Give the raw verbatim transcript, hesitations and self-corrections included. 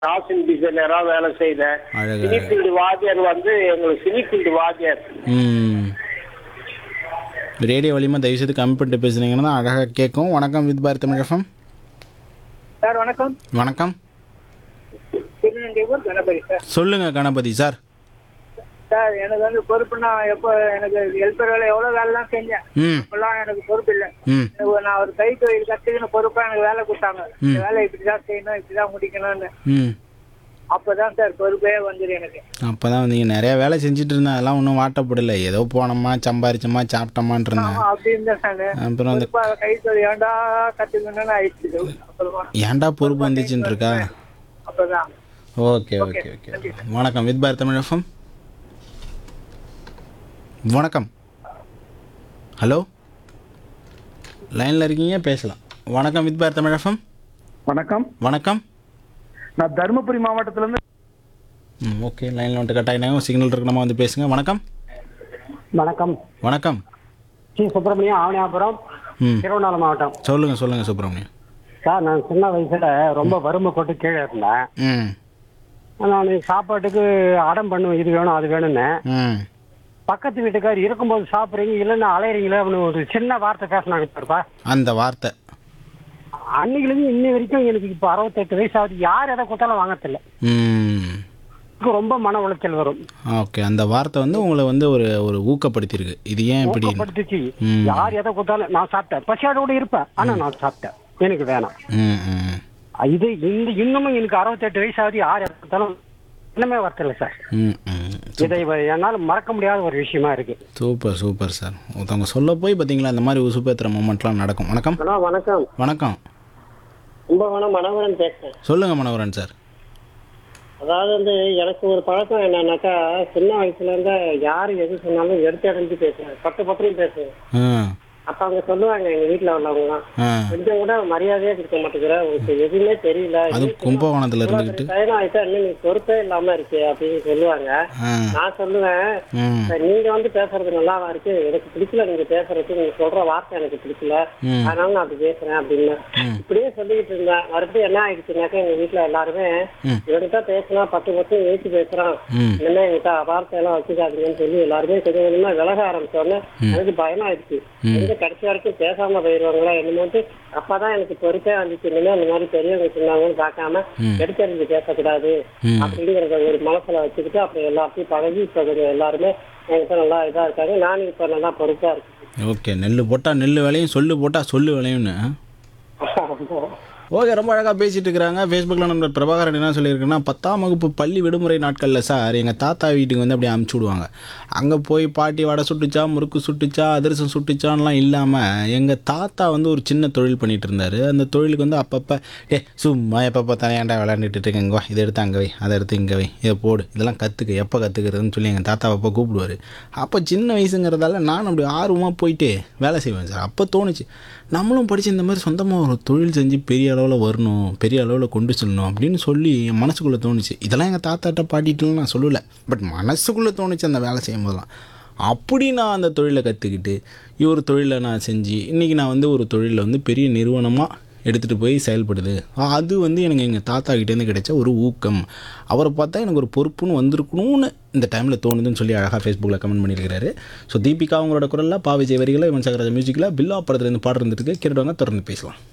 காசின் டிசைனரா வேலை செய்தேன். அழகு, சினி அழகு. ஃபீல்டு வாத்தியார் வந்து எங்களுக்கு சினி ஃபீல்டு வாத்தியார். ம் ரேடியோ வழிமா தயவு செய்து கம்மி பண்ணிட்டு பேசுனீங்கன்னா தான் அழகாக கேட்கும். வணக்கம் with Bharat Tamil FM. Sir வணக்கம். வணக்கம், திருநெல்வேலூர் கணபதி சார். சொல்லுங்கள் கணபதி சார். சார் எனக்கு வந்து பொறுப்புனா எப்போ எனக்கு ஹெல்ப்பர் வேலை எவ்வளோ வேலைலாம் செஞ்சேன். ம் இப்பெல்லாம் எனக்கு பொறுப்பு இல்லை. ம் எனக்கு நான் ஒரு கை தொழில் கற்றுக்கணும் பொறுப்பாக எனக்கு வேலை கொடுத்தாங்க. இந்த ம். வேலை இப்படி தான் செய்யணும், இப்படி தான் முடிக்கணும்னு. ம் அப்போ தான் சார் பொறுப்பே வந்துடும் எனக்கு. அப்போ தான் வந்து நீங்கள் நிறையா வேலை செஞ்சுட்டு இருந்தேன். அதெல்லாம் ஒன்றும் வாட்டப்படலை. ஏதோ போனோமா சம்பாரிச்சோமா சாப்பிட்டோமான் இருந்தேன். ஆமாம் அப்படி இருந்தேன் சார். அப்புறம் அந்த பொறுப்பாக கை தொழில் ஏன்டா கற்றுக்கணும்னு ஆயிடுச்சு. அப்புறமா ஏன்டா பொறுப்பு வந்துச்சுன்னு இருக்கா. அப்போ தான். ஓகே ஓகே ஓகே வணக்கம் வித் பாரத் தமிழ் எஃப்எம். வணக்கம். ஹலோ, லைனில் இருக்கீங்க, பேசலாம். வணக்கம் வித் பாரத் தமிழ் எஃப்எம். வணக்கம். வணக்கம். நான் தருமபுரி மாவட்டத்துல இருந்து. ம் ஓகே, லைனில் வந்துட்டு கட் ஆகினாங்க. சிக்னல் இருக்கு, நம்ம வந்து பேசுங்க. வணக்கம். வணக்கம். வணக்கம். சி சுப்பிரமணியம், ஆவணியாபுரம், ம் திருவண்ணாமலை மாவட்டம். சொல்லுங்கள் சொல்லுங்கள் சுப்பிரமணியம். சார், நான் சின்ன வயசுல ரொம்ப வறுமை கொண்டு கீழே இருந்தேன். ம் நான் சாப்பாட்டுக்கு அடம் பண்ணுவேன், இது வேணும் அது வேணும்னு. ம் பக்கத்து வீட்டுக்கார் இருக்கும்போது சாப்பிட்றீங்க, இல்லைன்னா அலையிறீங்களே அப்படின்னு ஒரு சின்ன வார்த்தை பேசினாங்க சார்ப்பா. அந்த வார்த்தை அன்னைக்குலேருந்து இன்னை வரைக்கும் எனக்கு இப்போ அறுபத்தெட்டு வயசு ஆகுது. யார் எதை கொடுத்தாலும் வாங்கத்தில்ல. ம் ரொம்ப மன உளைச்சல் வரும். ஓகே, அந்த வார்த்தை வந்து உங்களை வந்து ஒரு ஒரு ஊக்கப்படுத்தியிருக்கு. இது ஏன் இப்படி? ஊக்கப்படுத்திச்சு. ம். யார் எதை கொடுத்தாலும் நான் சாப்பிட்டேன், பசியோட கூட இருப்பேன், ஆனா நான் சாப்பிட்டேன், எனக்கு வேணாம். ம் ம் இது இந்த இன்னமும் எனக்கு அறுபத்தெட்டு வயசு ஆகுது. யார் எதை கொடுத்தாலும் இன்னமே வரத்தில்லை சார். ம் ம் இதை என்னால் மறக்க முடியாத ஒரு விஷயமா இருக்கு. Super super sir. ஒருத்தவங்க சொல்ல போய் பார்த்தீங்களா இந்த மாதிரி உசுப்பேத்துற மூமெண்ட்லாம் நடக்கும். வணக்கம். ஹலோ வணக்கம். வணக்கம். கும்பகோணம் மனோகரன் பேசுறேன். சொல்லுங்கள் மனோகரன் சார். அதாவது வந்து எனக்கு ஒரு பழக்கம் என்னன்னாக்கா, சின்ன வயசுல இருந்து யாரு எது சொன்னாலும் எடுத்து அடைஞ்சு பேசுவேன், பத்து பத்திரம் பேசுவேன். ஆ அப்ப அவங்க சொல்லுவாங்க எங்க வீட்டுல உள்ளவங்கலாம், ஆ கொஞ்சம் கூட மரியாதையே கொடுக்க மாட்டேங்கிற, உங்களுக்கு எதுவுமே தெரியல, அது கும்பகோணத்தில் இருந்துக்கிட்டு பயணம் ஆயிட்டா இன்னும் நீ பொறுப்பே இல்லாம இருக்கு அப்படின்னு சொல்லுவாங்க. ஆ நான் சொல்லுவேன், ம் நீங்க வந்து பேசுறது நல்லாவா இருக்கு, எனக்கு பிடிக்கல நீங்க பேசுறது, நீங்க சொல்ற வார்த்தை எனக்கு பிடிக்கல, ம் அதனால நான் அப்படி பேசுறேன் அப்படின்னு இப்படியே சொல்லிக்கிட்டு இருந்தேன். மறுபடியும் என்ன ஆயிடுச்சுனாக்கா, எங்க வீட்டுல எல்லாருமே ம் இவன்கிட்ட பேசினா பத்து பத்து ஏற்றி பேசுறான், ம் இனிமே என்கிட்ட வார்த்தை எல்லாம் வச்சுக்காதீங்கன்னு சொல்லி எல்லாருமே கொஞ்சம் கொஞ்சமா விலக ஆரம்பிச்சோன்னு எனக்கு பயம் ஆயிடுச்சு. எங்க கடைசி வரைக்கும் பேசாம போயிருவாங்களா என்னமோட்டு. அப்பதான் எனக்கு பொறுப்பே வந்துச்சு, இனிமே அந்த மாதிரி பெரியவங்க சொன்னாங்கன்னு பார்க்காம எடுத்தறிஞ்சு பேசக்கூடாது ம் அப்படிங்கறத ஒரு மனசுல வச்சுக்கிட்டு அப்புறம் எல்லாத்தையும் பழகி இப்ப கொஞ்சம் எல்லாருமே என்கிட்ட நல்லா இதா இருக்காங்க. நானும் இப்ப நல்லா பொறுப்பா இருக்கேன். ஓகே, நெல் போட்டால் நெல் விளையும், சொல்லு போட்டால் சொல்லு விளையும்னு. ஓகே, ரொம்ப அழகாக பேசிகிட்டு இருக்கிறாங்க. ஃபேஸ்புக்கில் நம்ம பிரபாகரன் என்ன சொல்லியிருக்குன்னா, பத்தாம் வகுப்பு பள்ளி விடுமுறை நாட்களில் சார் எங்கள் தாத்தா வீட்டுக்கு வந்து அப்படியே அமுச்சு விடுவாங்க. அங்கே போய் பாட்டி வடை சுட்டுச்சா, முறுக்கு சுட்டுச்சா, அதிரசம் சுட்டுச்சான்லாம் இல்லாமல் எங்கள் தாத்தா வந்து ஒரு சின்ன தொழில் பண்ணிகிட்டு இருந்தார். அந்த தொழிலுக்கு வந்து அப்பப்போ ஏ சும்மா எப்போ பார்த்தாலும் ஏன்டா விளையாண்டுட்டு இருக்கேன், இங்கே வா, இதை எடுத்து அங்கே வை, அதை எடுத்து இங்கே வை, இதை போடு, இதெல்லாம் கற்றுக்க, எப்போ கற்றுக்கிறதுன்னு சொல்லி எங்கள் தாத்தா அப்போ கூப்பிடுவார். அப்போ சின்ன வயசுங்கிறதால நான் அப்படி ஆர்வமாக போயிட்டு வேலை செய்வேன் சார். அப்போ தோணுச்சு, நம்மளும் படித்து இந்த மாதிரி சொந்தமாக ஒரு தொழில் செஞ்சு பெரிய அளவில் வரணும், பெரிய அளவில் கொண்டு செல்லணும் அப்படின்னு சொல்லி என் மனசுக்குள்ளே தோணுச்சு. இதெல்லாம் எங்கள் தாத்தாட்ட பாட்டிட்டுலாம் நான் சொல்லலை, பட் மனசுக்குள்ளே தோணுச்சு அந்த வேலை செய்யும் போதெல்லாம். அப்படி நான் அந்த தொழிலை கற்றுக்கிட்டு ஒரு தொழிலை நான் செஞ்சு இன்றைக்கி நான் வந்து ஒரு தொழிலில் வந்து பெரிய நிறுவனமாக எடுத்துகிட்டு போய் செயல்படுது. அது வந்து எனக்கு எங்கள் தாத்தா கிட்டேருந்து கிடைச்ச ஒரு ஊக்கம். அவரை பார்த்தா எனக்கு ஒரு பொறுப்புன்னு வந்திருக்கணும்னு இந்த டைமில் தோணுதுன்னு சொல்லி அழகாக ஃபேஸ்புக்கில் கமெண்ட் பண்ணியிருக்கிறாரு. ஸோ தீபிகா அவங்களோட குரலில், பாவிஜய் வரிகளை, இவன் சங்கராஜ் மியூசிக்கில் பில்லா படத்துலேருந்து பாடுறதுக்கு கேட்டுவாங்க. தொடர்ந்து பேசலாம்.